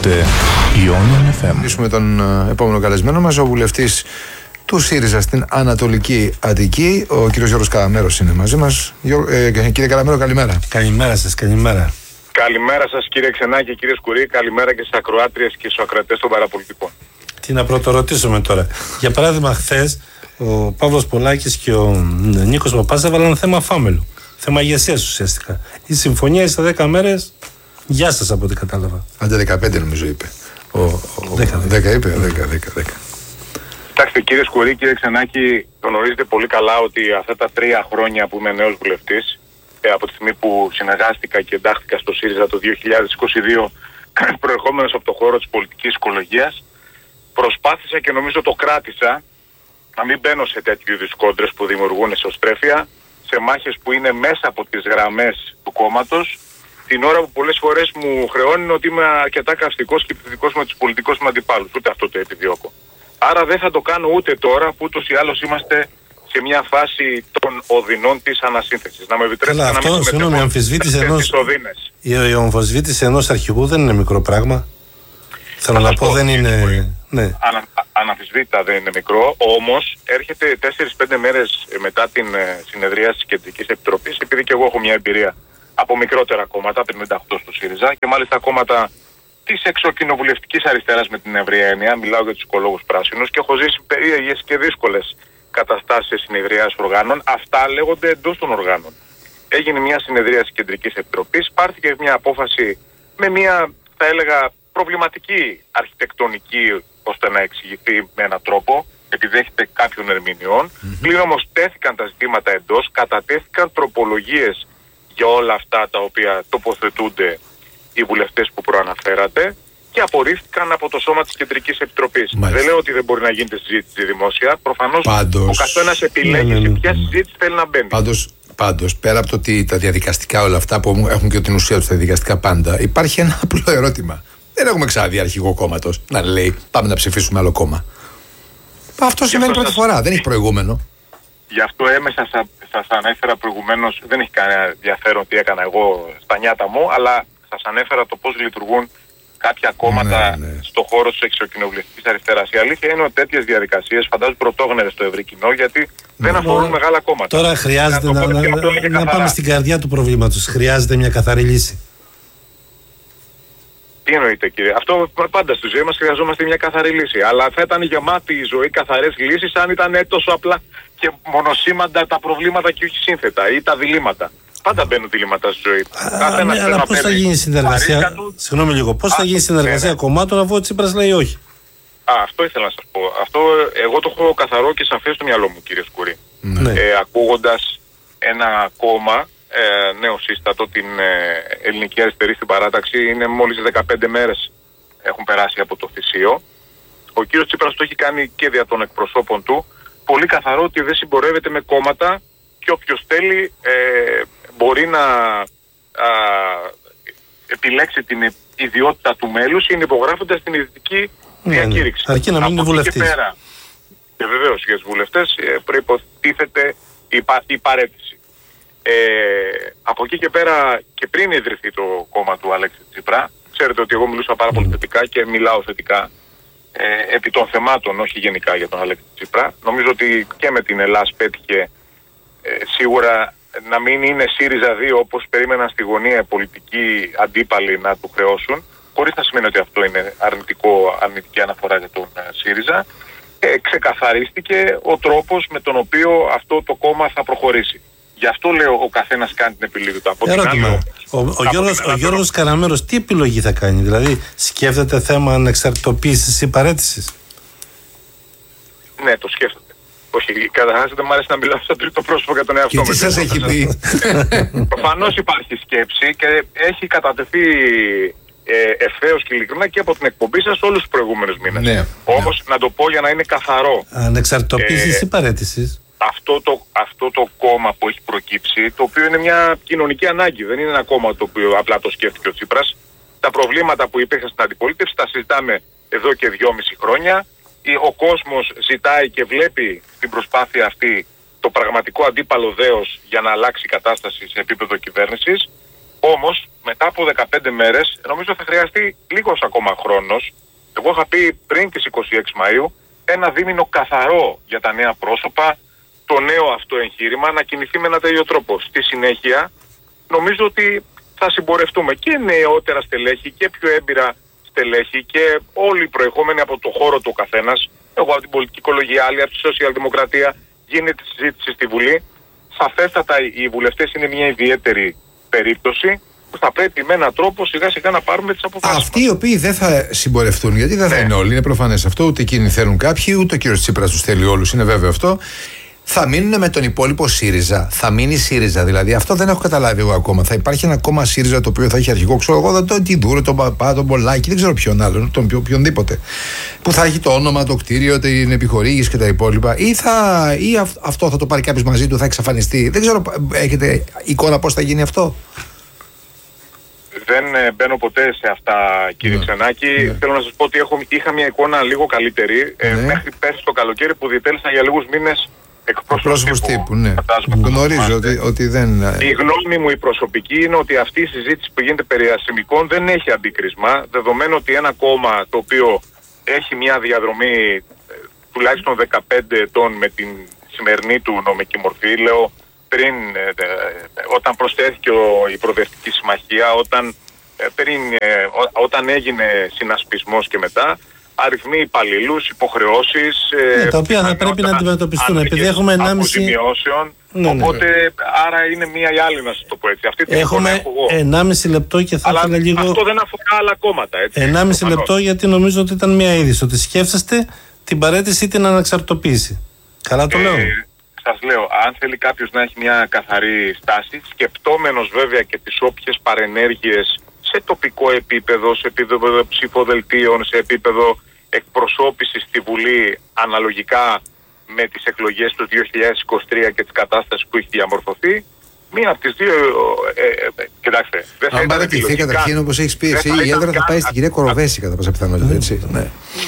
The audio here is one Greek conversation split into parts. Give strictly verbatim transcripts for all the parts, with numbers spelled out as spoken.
Ακούτε Ionian εφ εμ. Μιλήσουμε τον επόμενο καλεσμένο μας, ο βουλευτής του ΣΥΡΙΖΑ στην Ανατολική Αττική, ο κύριος Γιώργος Καλαμέρος είναι μαζί μας. Ε, κύριε Καλαμέρο, καλημέρα. Καλημέρα σας, καλημέρα. Καλημέρα σας κύριε Ξενάκη, κύριε Σκουρή, καλημέρα και στις ακροάτριες και στους ακροατές των παραπολιτικών. Τι να πρωτορωτήσουμε τώρα. Για παράδειγμα, χθες ο Παύλος Πολάκης και ο Νίκος Παπάς έβαλαν θέμα φάμελου. Θέμα ηγεσίας ουσιαστικά. Η συμφωνία σε δέκα μέρες, γεια σας από ό,τι κατάλαβα. Άντε δεκαπέντε νομίζω είπε. Ο, ο, δέκα, δέκα είπε, δέκα, δέκα, δέκα. Κοιτάξτε κύριε Σκουρή, κύριε Ξενάκη, γνωρίζετε πολύ καλά ότι αυτά τα τρία χρόνια που είμαι νέος βουλευτής, ε, από τη στιγμή που συνεργάστηκα και εντάχθηκα στο ΣΥΡΙΖΑ το δύο χιλιάδες είκοσι δύο, προερχόμενος από το χώρο της πολιτικής οικολογίας, προσπάθησα και νομίζω το κράτησα να μην μπαίνω σε τέτοιου είδους κόντρες που δημιουργούν εσωστρέφεια, σε μάχες που είναι μέσα από τις γραμμές του κόμματος, την ώρα που πολλές φορές μου χρεώνει ότι είμαι αρκετά καυστικός και επιθετικός με τους πολιτικούς μου αντιπάλους. Ούτε αυτό το επιδιώκω. Άρα δεν θα το κάνω ούτε τώρα που ούτως ή άλλως είμαστε σε μια φάση των οδυνών της ανασύνθεσης. Να με επιτρέψετε να αυτό, μην συγγνώμη, η αμφισβήτηση ενός, η, η αμφισβήτηση ενός αρχηγού δεν είναι μικρό πράγμα. Θέλω να πω, δεν είναι. Ναι. Ανα, αναμφισβήτητα δεν είναι μικρό, όμως έρχεται τέσσερις πέντε μέρες μετά την ε, συνεδρία της Κεντρικής Επιτροπής, επειδή και εγώ έχω μια εμπειρία από μικρότερα κόμματα, πενήντα οκτώ στο ΣΥΡΙΖΑ και μάλιστα κόμματα της εξοκοινοβουλευτικής αριστεράς με την ευρεία έννοια, μιλάω για τους οικολόγους πράσινους και έχω ζήσει περίεργες και δύσκολες καταστάσεις σε συνεδριάσεις οργάνων. Αυτά λέγονται εντός των οργάνων. Έγινε μια συνεδρία της Κεντρικής Επιτροπής, πάρθηκε μια απόφαση με μια, θα έλεγα, προβληματική αρχιτεκτονική, ώστε να εξηγηθεί με έναν τρόπο, επιδέχεται κάποιων ερμηνεών. Mm-hmm. Πλην όμως τέθηκαν τα ζητήματα εντός, κατατέθηκαν τροπολογίες για όλα αυτά τα οποία τοποθετούνται οι βουλευτές που προαναφέρατε και απορρίφθηκαν από το σώμα της Κεντρικής Επιτροπής. Μάλιστα. Δεν λέω ότι δεν μπορεί να γίνεται συζήτηση δημόσια. Προφανώς πάντως, ο καθένας επιλέγει ναι, ναι, ναι. σε ποια συζήτηση θέλει να μπαίνει. Πάντως, πάντως, πέρα από το ότι τα διαδικαστικά όλα αυτά που έχουν και την ουσία τους τα διαδικαστικά πάντα, υπάρχει ένα απλό ερώτημα. Δεν έχουμε ξαναδεί αρχηγό κόμματος να λέει πάμε να ψηφίσουμε άλλο κόμμα. Αυτό σημαίνει πρώτη σας... φορά, δεν έχει προηγούμενο. Γι' αυτό έμεσα σας ανέφερα προηγουμένως, δεν έχει κανένα ενδιαφέρον τι έκανα εγώ στα νιάτα μου, αλλά σας ανέφερα το πώς λειτουργούν κάποια κόμματα ναι, ναι. στον χώρο της εξοκοινοβουλευτικής αριστεράς. Η αλήθεια είναι ότι τέτοιες διαδικασίες φαντάζομαι πρωτόγνωρες στο ευρύ κοινό, γιατί ναι, δεν αφορούν ναι. μεγάλα κόμματα. Τώρα χρειάζεται να, να, να, να πάμε στην καρδιά του προβλήματος. Χρειάζεται μια καθαρή λύση. Τι εννοείται κύριε, αυτό πάντα στη ζωή μας χρειαζόμαστε μια καθαρή λύση. Αλλά θα ήταν γεμάτη η ζωή καθαρές λύσεις αν ήταν τόσο απλά και μονοσήμαντα τα προβλήματα και όχι σύνθετα ή τα διλήμματα. Πάντα μπαίνουν διλήμματα στη ζωή. Α, ναι, αλλά πώς θα γίνει συνεργασία, συγγνώμη λίγο, πώς θα γίνει συνεργασία ναι, ναι. κομμάτων αφού ο Τσίπρας λέει όχι. Α, αυτό ήθελα να σας πω. Αυτό εγώ το έχω καθαρό και σαφές στο μυαλό μου κύριε Σκουρή. Ναι. Ε, ακούγοντας ένα κόμμα Ε, νέο σύστατο, την ε, ελληνική αριστερή στην παράταξη, είναι μόλις δεκαπέντε μέρες έχουν περάσει από το θυσίο. Ο κύριος Τσίπρας το έχει κάνει και δια των εκπροσώπων του πολύ καθαρό ότι δεν συμπορεύεται με κόμματα και όποιος θέλει ε, μπορεί να α, επιλέξει την ιδιότητα του μέλους είναι υπογράφοντας την ιδιωτική ναι, διακήρυξη. Ναι. Αρκεί να μην είναι βουλευτής. Και, πέρα, και βεβαίως για τους βουλευτές ε, προϋποθέτεται η, πα, η παρέτηση. Ε, από εκεί και πέρα και πριν ιδρυθεί το κόμμα του Αλέξη Τσίπρα, ξέρετε ότι εγώ μιλούσα πάρα πολύ θετικά και μιλάω θετικά ε, επί των θεμάτων, όχι γενικά για τον Αλέξη Τσίπρα. Νομίζω ότι και με την Ελλάδα πέτυχε ε, σίγουρα να μην είναι ΣΥΡΙΖΑ δύο όπως περίμεναν στη γωνία πολιτικοί αντίπαλοι να του χρεώσουν, χωρίς να σημαίνει ότι αυτό είναι αρνητικό, αρνητική αναφορά για τον ε, ΣΥΡΙΖΑ. Ε, ξεκαθαρίστηκε ο τρόπος με τον οποίο αυτό το κόμμα θα προχωρήσει. Γι' αυτό λέω ο καθένας κάνει την επιλογή του. Από Ερώτημα. Άλλη, ο, ο, ο, Γιώργος, ο Γιώργος Καλαμέρος τι επιλογή θα κάνει, δηλαδή σκέφτεται θέμα ανεξαρτητοποίησης ή παρέτησης? Ναι, το σκέφτεται. Όχι, καταρχάς δεν μου αρέσει να μιλάω στο τρίτο πρόσωπο για τον εαυτό μου. Και τι σας έχει πει? Προφανώς υπάρχει σκέψη και έχει κατατεθεί ε, ευθέως και ειλικρινά και από την εκπομπή σας όλους τους προηγούμενους μήνες. Ναι, όμως ναι. να το πω για να είναι καθαρό. Ανεξαρτητοποίησης ή παρέτησης? Αυτό το, αυτό το κόμμα που έχει προκύψει, το οποίο είναι μια κοινωνική ανάγκη, δεν είναι ένα κόμμα το οποίο απλά το σκέφτηκε ο Τσίπρας. Τα προβλήματα που υπήρχαν στην αντιπολίτευση τα συζητάμε εδώ και δυόμιση χρόνια. Ο κόσμος ζητάει και βλέπει στην προσπάθεια αυτή το πραγματικό αντίπαλο δέος για να αλλάξει η κατάσταση σε επίπεδο κυβέρνησης. Όμως, μετά από δεκαπέντε μέρες, νομίζω θα χρειαστεί λίγος ακόμα χρόνος. Εγώ είχα πει πριν τις είκοσι έξι Μαΐου ένα δίμηνο καθαρό για τα νέα πρόσωπα, το νέο αυτό εγχείρημα να κινηθεί με ένα τέτοιο τρόπο. Στη συνέχεια, νομίζω ότι θα συμπορευτούμε και νεότερα στελέχη και πιο έμπειρα στελέχη και όλοι οι προηγούμενοι από το χώρο του καθένας. Εγώ από την πολιτική οικολογία, άλλοι από τη σοσιαλδημοκρατία, γίνεται συζήτηση στη Βουλή. Σαφέστατα οι βουλευτές είναι μια ιδιαίτερη περίπτωση που θα πρέπει με έναν τρόπο σιγά σιγά να πάρουμε τις αποφάσεις. Αυτοί οι οποίοι δεν θα συμπορευτούν, γιατί δεν θα ναι. είναι όλοι, είναι προφανές αυτό, ούτε εκείνοι θέλουν κάποιοι, ούτε ο κύριος Τσίπρας τους θέλει όλους, είναι βέβαιο αυτό. Θα μείνουν με τον υπόλοιπο ΣΥΡΙΖΑ. Θα μείνει ΣΥΡΙΖΑ. Δηλαδή, αυτό δεν έχω καταλάβει εγώ ακόμα. Θα υπάρχει ένα κόμμα ΣΥΡΙΖΑ το οποίο θα έχει αρχικό, ξέρω εγώ, δεν τον Τιδούρο, τον Παπά, τον Πολάκη, δεν ξέρω ποιον άλλον, τον ποιο, οποιονδήποτε. Που θα έχει το όνομα, το κτίριο, την επιχορήγηση και τα υπόλοιπα. Ή, θα, ή αυ, αυτό θα το πάρει κάποιο μαζί του, θα εξαφανιστεί. Δεν ξέρω, έχετε εικόνα πώς θα γίνει αυτό. Δεν ε, μπαίνω ποτέ σε αυτά, κύριε ναι. Ξενάκη. Ναι. Θέλω να σας πω ότι έχω, είχα μια εικόνα λίγο καλύτερη ε, ναι. μέχρι πέρσι το καλοκαίρι που διετέλεσα για λίγους μήνες εκπρόσωπος τύπου. τύπου ναι. Γνωρίζω ότι, ότι δεν... Η γνώμη μου η προσωπική είναι ότι αυτή η συζήτηση που γίνεται περί ασημικών δεν έχει αντίκρισμα, δεδομένου ότι ένα κόμμα το οποίο έχει μια διαδρομή ε, τουλάχιστον δεκαπέντε ετών με την σημερινή του νομική μορφή, λέω πριν, ε, ε, όταν προσθέθηκε ο, η Προοδευτική Συμμαχία, όταν, ε, πριν, ε, ό, όταν έγινε συνασπισμός και μετά, αριθμοί υπαλλήλους, υποχρεώσεις, ναι, τα οποία θα πρέπει να αντιμετωπιστούν επειδή έχουμε ενάμιση ναι, ναι. Οπότε άρα είναι μία ή άλλη, να σας το πω έτσι. Αυτή την έχουμε ενάμιση λεπτό και θα ήθελα λίγο. Αυτό δεν αφορά άλλα κόμματα. ενάμιση λεπτό γιατί νομίζω ότι ήταν μία είδηση. Ότι σκέφτεστε την παραίτηση ή την αναξαρτοποίηση. Καλά το ε, λέω. Σας λέω, αν θέλει κάποιος να έχει μια καθαρή στάση, σκεπτόμενος βέβαια και τις όποιες παρενέργειες σε τοπικό επίπεδο, σε επίπεδο ψηφοδελτίων, σε επίπεδο εκπροσώπησης στη Βουλή αναλογικά με τις εκλογές του δύο χιλιάδες είκοσι τρία και τις κατάστασεις που έχει διαμορφωθεί, μία από τις δύο, ε, ε, κοιτάξτε, δεν θα αν παρατηθεί καταρχήν όπως έχεις πει εσύ, η έδρα θα πάει στην κυρία Κοροβέση κατά πάσα πιθανότητα, έτσι. Ναι.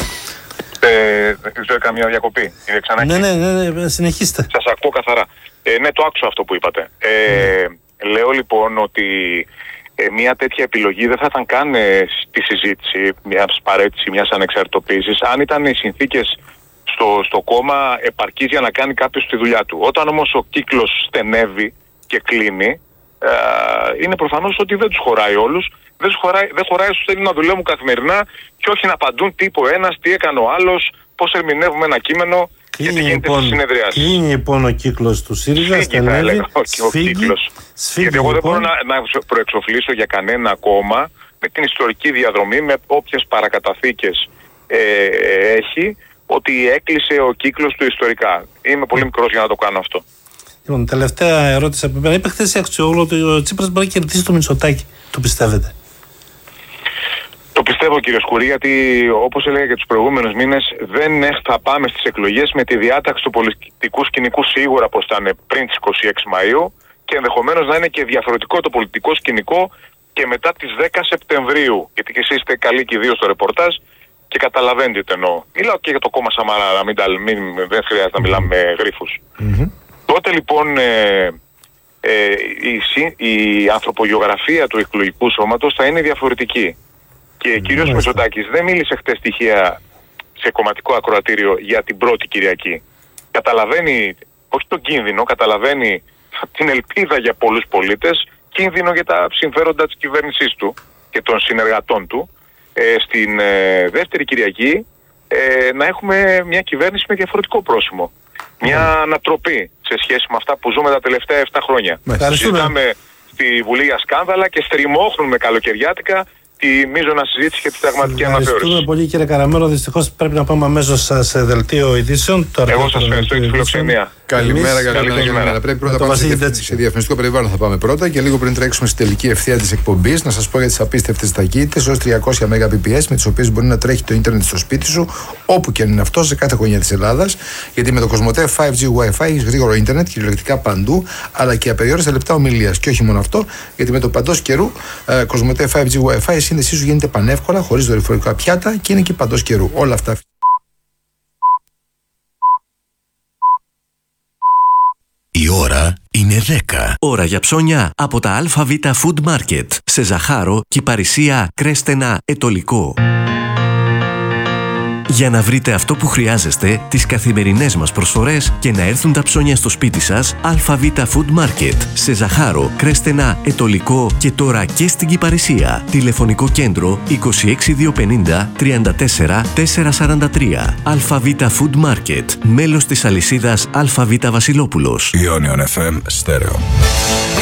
Ε, δεν ξέρω καμία διακοπή. Είναι ξανά ναι, ναι, ναι, ναι, συνεχίστε. Σας ακούω καθαρά. Ε, ναι, το άκουσα αυτό που είπατε. Ε, mm. Λέω λοιπόν ότι ε, μια τέτοια επιλογή δεν θα ήταν καν ε, στη συζήτηση μιας παρέτησης, μιας ανεξαρτητοποίησης, αν ήταν οι συνθήκες στο, στο κόμμα επαρκής για να κάνει κάποιος τη δουλειά του. Όταν όμως ο κύκλος στενεύει και κλείνει, ε, είναι προφανώς ότι δεν τους χωράει όλους. Δεν χωράει, δεν χωράει στους θέλει να δουλεύουν καθημερινά και όχι να απαντούν τι είπε ο ένας, τι έκανε ο άλλος, πώς ερμηνεύουμε ένα κείμενο και τι γίνεται στις συνεδριάσεις. Κλείνει λοιπόν ο κύκλος του ΣΥΡΙΖΑ, στενεύει, σφίγγει, σφίγγει. Γιατί εγώ λοιπόν. δεν μπορώ να, να προεξοφλήσω για κανένα κόμμα με την ιστορική διαδρομή, με όποιες παρακαταθήκες ε, έχει, ότι έκλεισε ο κύκλος του ιστορικά. Είμαι πολύ μικρός για να το κάνω αυτό. Λοιπόν, τελευταία ερώτηση από μένα. Είπε χθες η Αξιόγλου ότι ο Τσίπρας μπορεί να κερδίσει το Μητσοτάκη. Το πιστεύετε? Το πιστεύω, κύριε Σκουρή, γιατί όπως έλεγα και τους προηγούμενους μήνες, δεν θα πάμε στις εκλογές με τη διάταξη του πολιτικού σκηνικού σίγουρα πως θα είναι πριν τις είκοσι έξι Μαΐου και ενδεχομένως να είναι και διαφορετικό το πολιτικό σκηνικό και μετά τις δέκα Σεπτεμβρίου. Γιατί και εσείς είστε καλοί και οι δύο στο ρεπορτάζ και καταλαβαίνετε τι εννοώ. Μιλάω και για το κόμμα Σαμαρά, να μην, μην, δεν χρειάζεται να μιλάμε με γρίφους. Mm-hmm. Τότε λοιπόν ε, ε, η, η ανθρωπογεωγραφία του εκλογικού σώματος θα είναι διαφορετική. Και ο κύριος Μητσοτάκης δεν μίλησε χτες στοιχεία σε κομματικό ακροατήριο για την πρώτη Κυριακή. Καταλαβαίνει, όχι τον κίνδυνο, καταλαβαίνει την ελπίδα για πολλούς πολίτες, κίνδυνο για τα συμφέροντα της κυβέρνησής του και των συνεργατών του. Ε, στην ε, δεύτερη Κυριακή ε, να έχουμε μια κυβέρνηση με διαφορετικό πρόσημο. Μια ανατροπή σε σχέση με αυτά που ζούμε τα τελευταία επτά χρόνια. Συζητάμε στη Βουλή για σκάνδαλα και στριμώχνουμε καλοκαιριάτικα τη μείζωνα συζήτηση και τη συνταγματική αναθεώρηση. Ευχαριστούμε πολύ, κύριε Καραμέλλο. Δυστυχώς πρέπει να πάμε αμέσως σε δελτίο ειδήσεων. Εγώ σας ευχαριστώ για τη φιλοξενία. Καλημέρα, καλημέρα. Πρέπει πρώτα να πάμε σε, σε διαφημιστικό περιβάλλον. Θα πάμε πρώτα και λίγο πριν τρέξουμε στη τελική ευθεία της εκπομπής, να σας πω για τις απίστευτες ταχύτητες έως τριακόσια Mbps με τις οποίες μπορεί να τρέχει το ίντερνετ στο σπίτι σου, όπου και αν είναι αυτό, σε κάθε γωνιά της Ελλάδας. Γιατί με το Κοσμοτέ φάιβ τζι Wi-Fi έχεις γρήγορο ίντερνετ κυριολεκτικά παντού, αλλά και απεριόριστα λεπτά ομιλίας. Και όχι μόνο αυτό, γιατί με το παντός καιρού ε, Κοσμοτέ φάιβ τζι Wi-Fi η σύνδεσή σου γίνεται πανεύκολα, χωρίς δορυφορικά πιάτα και είναι και παντός καιρού. Όλα αυτά. Η ώρα είναι δέκα. Ώρα για ψώνια από τα ΑΒ Food Market. Σε Ζαχάρο, Κυπαρισία, Κρέστενα, Ετωλικό. Για να βρείτε αυτό που χρειάζεστε, τις καθημερινές μας προσφορές και να έρθουν τα ψώνια στο σπίτι σας, ΑΒ Food Market. Σε Ζαχάρο, Κρέστενα, Ετωλικό και τώρα και στην Κυπαρισία. Τηλεφωνικό κέντρο είκοσι έξι διακόσια πενήντα τριάντα τέσσερα τετρακόσια σαράντα τρία. ΑΒ Food Market. Μέλος της αλυσίδας ΑΒ Βασιλόπουλος. Ionion εφ εμ Στέρεο.